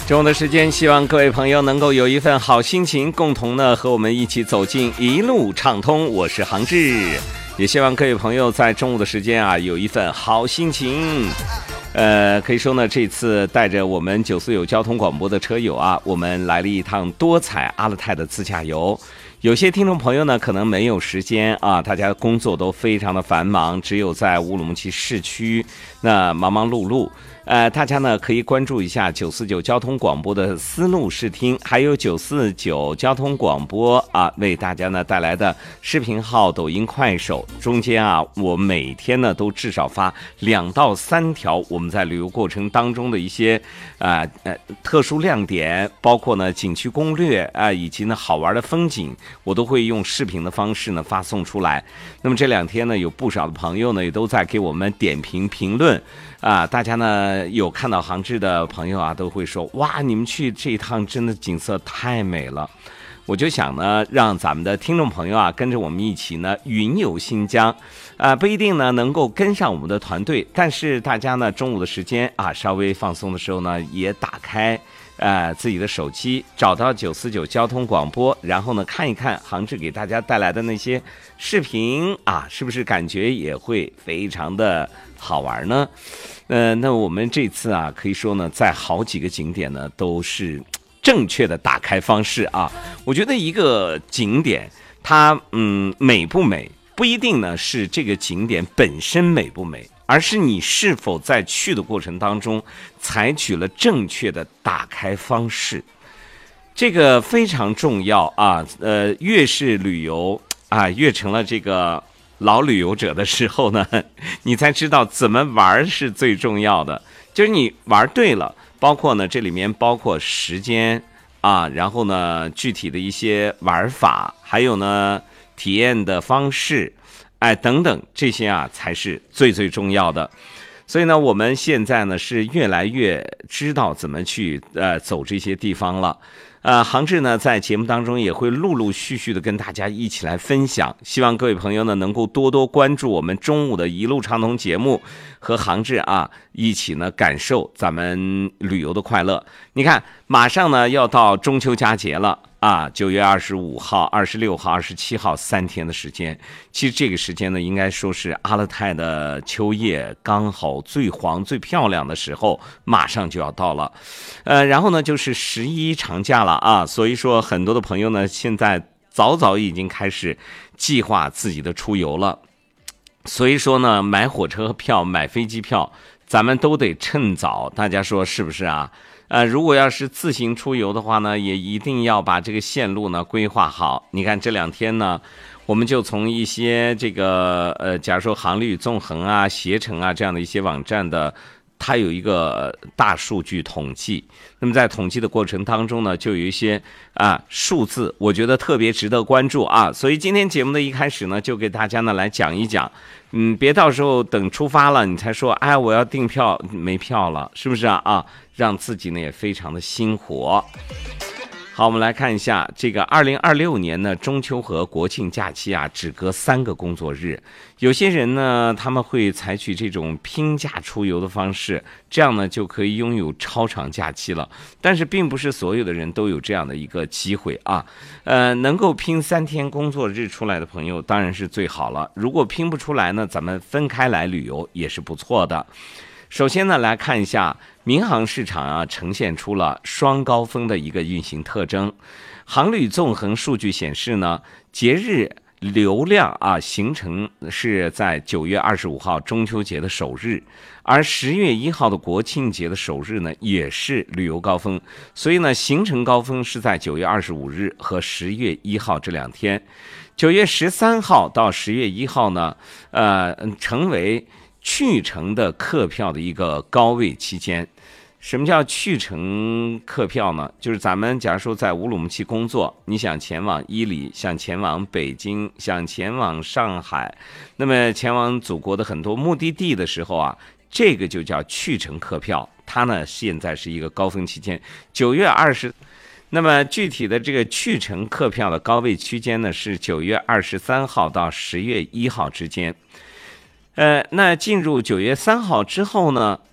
中午的时间，希望各位朋友能够有一份好心情，共同呢和我们一起走进一路畅通。我是航志，也希望各位朋友在中午的时间啊有一份好心情。可以说呢，这次带着我们949交通广播的车友啊，我们来了一趟多彩阿勒泰的自驾游。有些听众朋友呢可能没有时间啊，大家工作都非常的繁忙，只有在乌鲁木齐市区那忙忙碌碌。大家呢可以关注一下949交通广播的思路视听，还有949交通广播啊为大家呢带来的视频号、抖音、快手。中间啊，我每天呢都至少发2到3条我们在旅游过程当中的一些特殊亮点，包括呢景区攻略以及呢好玩的风景，我都会用视频的方式呢发送出来。那么这2天呢，有不少的朋友呢也都在给我们点评评论啊，大家呢有看到航志的朋友啊，都会说哇，你们去这一趟真的景色太美了。我就想呢，让咱们的听众朋友啊，跟着我们一起呢云游新疆，不一定呢能够跟上我们的团队，但是大家呢中午的时间啊，稍微放松的时候呢，也打开自己的手机，找到949交通广播，然后呢看一看航志给大家带来的那些视频啊，是不是感觉也会非常的好玩呢？那我们这次啊，可以说呢，在好几个景点呢都是正确的打开方式啊。我觉得一个景点它美不美，不一定呢是这个景点本身美不美，而是你是否在去的过程当中采取了正确的打开方式，这个非常重要啊。越是旅游啊，越成了这个老旅游者的时候呢，你才知道怎么玩是最重要的。就是你玩对了，包括呢这里面包括时间啊，然后呢具体的一些玩法，还有呢体验的方式，等等，这些啊才是最重要的。所以呢，我们现在呢是越来越知道怎么去走这些地方了。航志呢在节目当中也会陆续的跟大家一起来分享，希望各位朋友呢能够多多关注我们中午的一路畅通节目，和航志啊一起呢感受咱们旅游的快乐。你看，马上呢要到中秋佳节了啊，9月25号、26号、27号3天的时间。其实这个时间呢，应该说是阿勒泰的秋叶刚好最黄最漂亮的时候，马上就要到了。然后呢就是11长假了啊，所以说很多的朋友呢现在早已经开始计划自己的出游了。所以说呢，买火车票、买飞机票，咱们都得趁早，大家说是不是啊？如果要是自行出游的话呢，也一定要把这个线路呢规划好。你看这2天呢，我们就从一些这个假如说航旅纵横啊、携程啊这样的一些网站的，它有一个大数据统计。那么在统计的过程当中呢，就有一些数字，我觉得特别值得关注啊。所以今天节目的一开始呢，就给大家呢来讲一讲。别到时候等出发了，你才说，哎，我要订票，没票了，是不是啊？让自己呢也非常的心火。好，我们来看一下这个2026年呢，中秋和国庆假期啊，只隔3个工作日。有些人呢，他们会采取这种拼假出游的方式，这样呢就可以拥有超长假期了。但是并不是所有的人都有这样的一个机会啊。能够拼3天工作日出来的朋友当然是最好了。如果拼不出来呢，咱们分开来旅游也是不错的。首先呢，来看一下民航市场啊，呈现出了双高峰的一个运行特征。航旅纵横数据显示呢，节日流量啊形成是在9月25号中秋节的首日，而10月1号的国庆节的首日呢，也是旅游高峰。所以呢，行程高峰是在9月25日和10月1号这2天。9月13号到10月1号呢，成为去程的客票的一个高位期间。什么叫去程客票呢？就是咱们假如说在乌鲁木齐工作，你想前往伊犁，想前往北京，想前往上海，那么前往祖国的很多目的地的时候啊，这个就叫去程客票。它呢现在是一个高峰期间，9月20。那么具体的这个去程客票的高位区间呢，是9月23号到10月1号之间。那进入9月3号之后呢，